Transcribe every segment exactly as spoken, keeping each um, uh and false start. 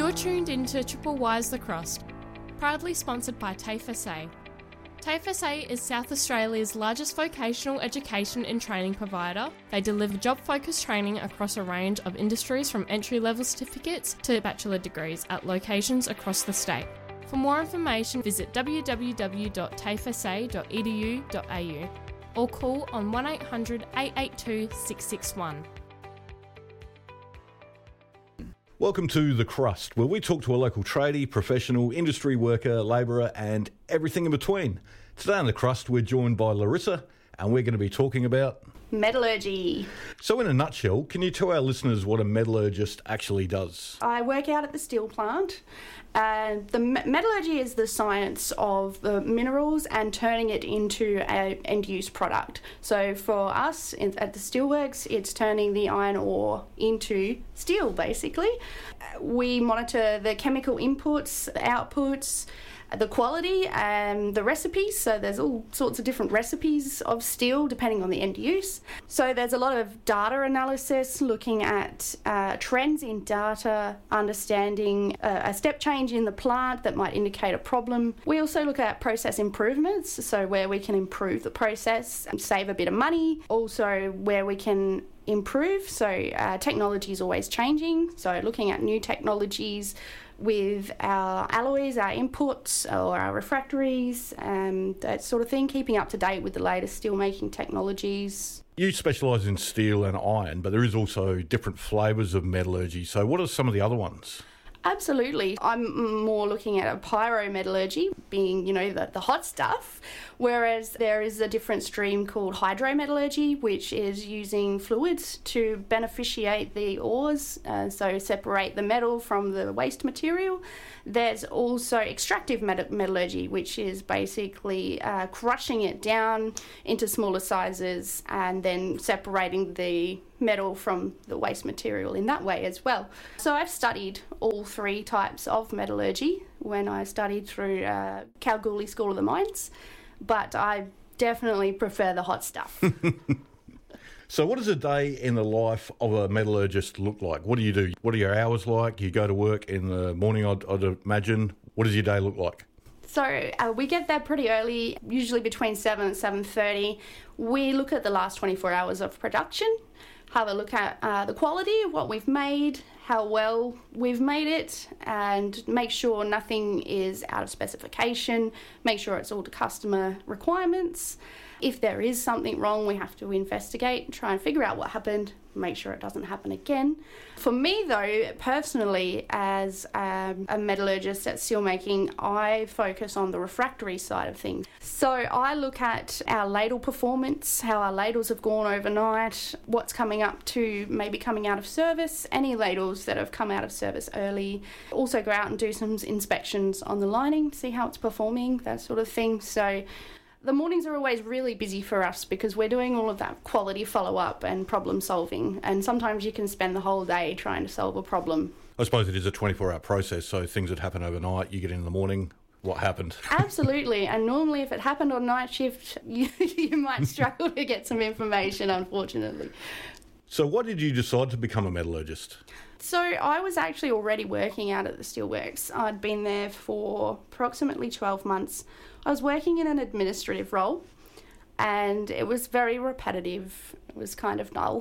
You're tuned into Triple Y's The Crust, proudly sponsored by TAFE S A. TAFE S A is South Australia's largest vocational education and training provider. They deliver job-focused training across a range of industries from entry-level certificates to bachelor degrees at locations across the state. For more information, visit w w w dot tafe s a dot e d u dot a u or call on one eight hundred, eight eight two, six six one. Welcome to The Crust, where we talk to a local tradie, professional, industry worker, labourer and everything in between. Today on The Crust, we're joined by Larissa and we're going to be talking about metallurgy. So in a nutshell, can you tell our listeners what a metallurgist actually does? I work out at the steel plant. Uh, the me- metallurgy is the science of the minerals and turning it into an end-use product. So for us in, at the steelworks, it's turning the iron ore into steel, basically. We monitor the chemical inputs, the outputs, the quality and the recipes. So there's all sorts of different recipes of steel depending on the end use. So there's a lot of data analysis, looking at uh, trends in data, understanding uh, a step change in the plant that might indicate a problem. We also look at process improvements, so where we can improve the process and save a bit of money. Also where we can improve, so uh, technology is always changing, so looking at new technologies with our alloys, our inputs or our refractories, um, that sort of thing, keeping up to date with the latest steelmaking technologies. You specialise in steel and iron, but there is also different flavours of metallurgy. So what are some of the other ones? Absolutely. I'm more looking at a pyrometallurgy, being, you know, the, the hot stuff, whereas there is a different stream called hydrometallurgy, which is using fluids to beneficiate the ores, uh, so separate the metal from the waste material. There's also extractive met- metallurgy, which is basically uh, crushing it down into smaller sizes and then separating the metal from the waste material in that way as well. So I've studied all three types of metallurgy when I studied through uh, Kalgoorlie School of the Mines, but I definitely prefer the hot stuff. So what does a day in the life of a metallurgist look like? What do you do? What are your hours like? You go to work in the morning, I'd, I'd imagine. What does your day look like? So uh, we get there pretty early, usually between seven and seven thirty. We look at the last twenty-four hours of production, have a look at uh, the quality of what we've made, how well we've made it, and make sure nothing is out of specification, make sure it's all to customer requirements. If there is something wrong, we have to investigate and try and figure out what happened, make sure it doesn't happen again. For me, though, personally, as um, a metallurgist at steelmaking, I focus on the refractory side of things. So I look at our ladle performance, how our ladles have gone overnight, what's coming up to maybe coming out of service, any ladles that have come out of service early. Also go out and do some inspections on the lining, see how it's performing, that sort of thing. So the mornings are always really busy for us because we're doing all of that quality follow-up and problem solving, and sometimes you can spend the whole day trying to solve a problem. I suppose it is a twenty-four hour process, so things that happen overnight, you get in the morning, what happened? Absolutely, and normally if it happened on night shift, you, you might struggle to get some information, unfortunately. So why did you decide to become a metallurgist? So I was actually already working out at the steelworks. I'd been there for approximately twelve months. I was working in an administrative role and it was very repetitive. It was kind of dull.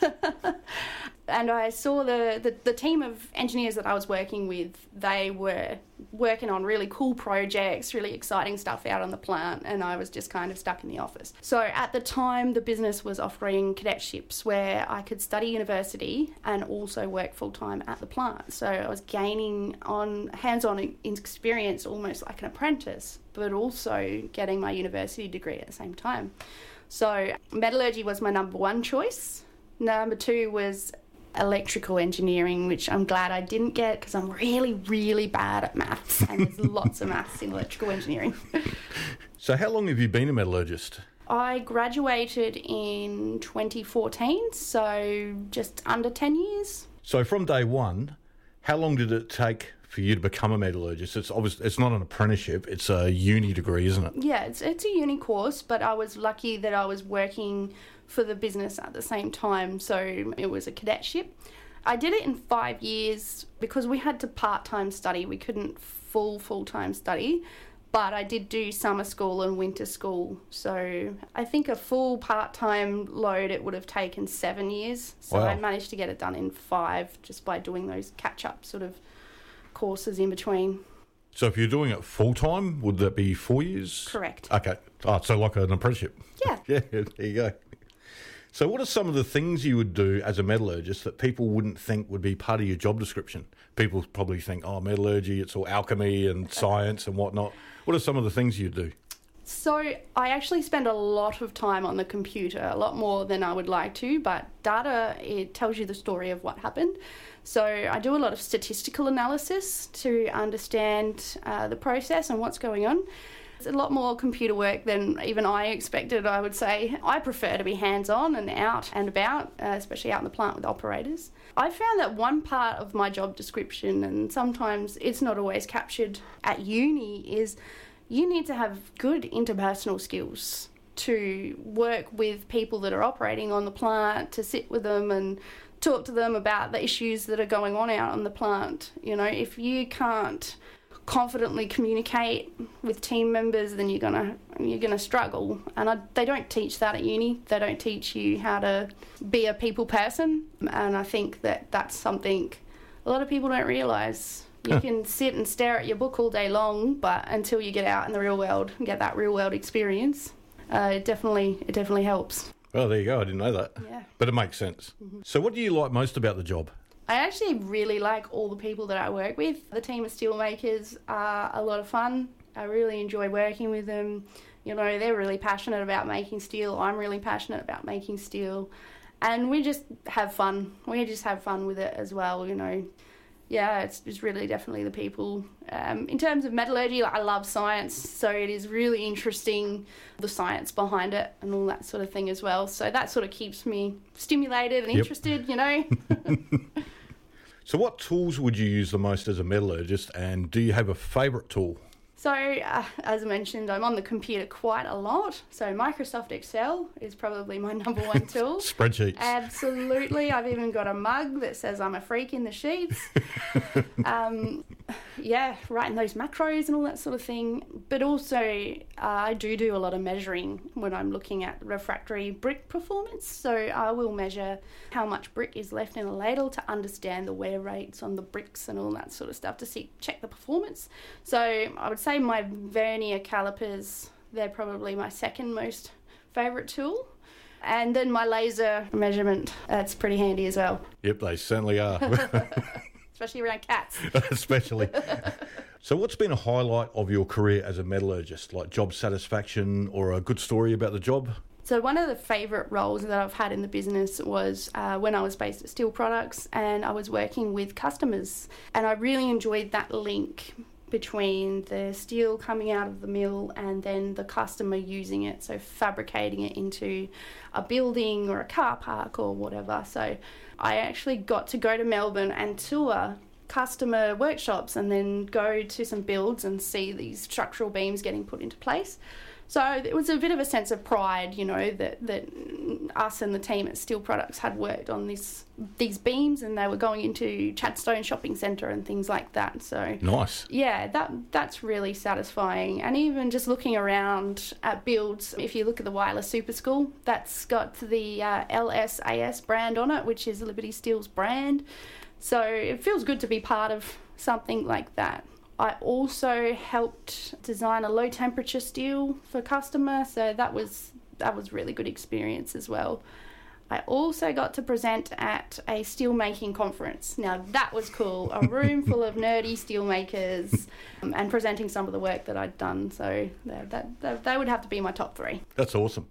And I saw the, the, the team of engineers that I was working with, they were working on really cool projects, really exciting stuff out on the plant, and I was just kind of stuck in the office. So at the time, the business was offering cadetships where I could study university and also work full-time at the plant. So I was gaining on hands-on experience almost like an apprentice, but also getting my university degree at the same time. So metallurgy was my number one choice. Number two was electrical engineering, which I'm glad I didn't get because I'm really, really bad at maths, and there's lots of maths in electrical engineering. So how long have you been a metallurgist? I graduated in twenty fourteen, so just under ten years. So from day one, how long did it take for you to become a metallurgist? It's obviously, it's not an apprenticeship, it's a uni degree, isn't it? Yeah, it's it's a uni course, but I was lucky that I was working for the business at the same time, so it was a cadetship. I did it in five years because we had to part-time study. We couldn't full, full-time study. But I did do summer school and winter school. So I think a full part-time load, it would have taken seven years. So wow. I managed to get it done in five just by doing those catch-up sort of courses in between. So if you're doing it full-time, would that be four years? Correct. Okay. Oh, so like an apprenticeship. Yeah. Yeah, there you go. So what are some of the things you would do as a metallurgist that people wouldn't think would be part of your job description? People probably think, oh, metallurgy, it's all alchemy and science and whatnot. What are some of the things you do? So I actually spend a lot of time on the computer, a lot more than I would like to, but data, it tells you the story of what happened. So I do a lot of statistical analysis to understand uh, the process and what's going on. It's a lot more computer work than even I expected, I would say. I prefer to be hands-on and out and about, uh, especially out in the plant with operators. I found that one part of my job description, and sometimes it's not always captured at uni, is you need to have good interpersonal skills to work with people that are operating on the plant, to sit with them and talk to them about the issues that are going on out on the plant. You know, if you can't confidently communicate with team members, then you're gonna you're gonna struggle. And I, they don't teach that at uni. They don't teach you how to be a people person. And I think that that's something a lot of people don't realise. You huh. can sit and stare at your book all day long, but until you get out in the real world and get that real world experience, uh, it definitely it definitely helps. Well, there you go. I didn't know that. Yeah. But it makes sense. Mm-hmm. So what do you like most about the job? I actually really like all the people that I work with. The team of steelmakers are a lot of fun. I really enjoy working with them. You know, they're really passionate about making steel. I'm really passionate about making steel. And we just have fun. We just have fun with it as well, you know. Yeah, it's, it's really definitely the people. Um, in terms of metallurgy, I love science, so it is really interesting, the science behind it and all that sort of thing as well. So that sort of keeps me stimulated and yep. interested, you know. So what tools would you use the most as a metallurgist, and do you have a favourite tool? So, uh, as I mentioned, I'm on the computer quite a lot. So Microsoft Excel is probably my number one tool. Spreadsheets. Absolutely. I've even got a mug that says I'm a freak in the sheets. um, yeah, writing those macros and all that sort of thing. But also, uh, I do do a lot of measuring when I'm looking at refractory brick performance. So I will measure how much brick is left in a ladle to understand the wear rates on the bricks and all that sort of stuff to see check the performance. So I would say my vernier calipers, they're probably my second most favourite tool. And then my laser measurement, that's pretty handy as well. Yep, they certainly are. Especially around cats. Especially. So what's been a highlight of your career as a metallurgist, like job satisfaction or a good story about the job? So one of the favourite roles that I've had in the business was uh, when I was based at Steel Products and I was working with customers. And I really enjoyed that link between the steel coming out of the mill and then the customer using it, so fabricating it into a building or a car park or whatever. So I actually got to go to Melbourne and tour customer workshops and then go to some builds and see these structural beams getting put into place. So it was a bit of a sense of pride, you know, that, that us and the team at Steel Products had worked on this these beams and they were going into Chadstone Shopping Centre and things like that. So nice. Yeah, that that's really satisfying. And even just looking around at builds, if you look at the Wireless Super School, that's got the uh, L S A S brand on it, which is Liberty Steel's brand. So it feels good to be part of something like that. I also helped design a low temperature steel for customer, so that was that was really good experience as well. I also got to present at a steelmaking conference. Now that was cool, a room full of nerdy steelmakers um, and presenting some of the work that I'd done. So that, that, that they would have to be my top three. That's awesome.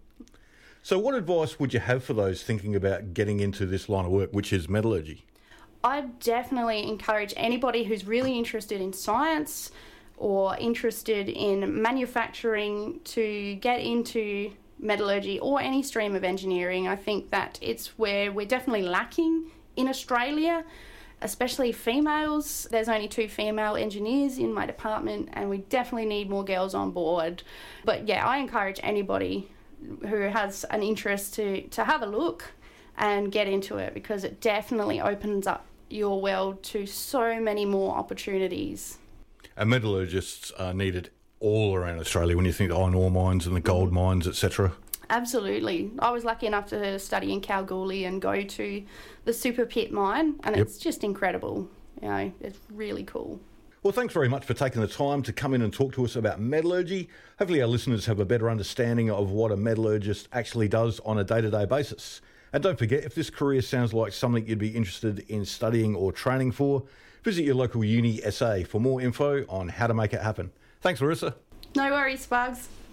So what advice would you have for those thinking about getting into this line of work, which is metallurgy? I definitely encourage anybody who's really interested in science or interested in manufacturing to get into metallurgy or any stream of engineering. I think that it's where we're definitely lacking in Australia, especially females. There's only two female engineers in my department and we definitely need more girls on board. But yeah, I encourage anybody who has an interest to, to have a look and get into it because it definitely opens up your world to so many more opportunities. And metallurgists are needed all around Australia when you think iron ore mines and the gold mines, et cetera. Absolutely. I was lucky enough to study in Kalgoorlie and go to the Super Pit mine, and Yep. it's just incredible. You know, it's really cool. Well, thanks very much for taking the time to come in and talk to us about metallurgy. Hopefully our listeners have a better understanding of what a metallurgist actually does on a day-to-day basis. And don't forget, if this career sounds like something you'd be interested in studying or training for, visit your local uni S A for more info on how to make it happen. Thanks, Larissa. No worries, Sparks.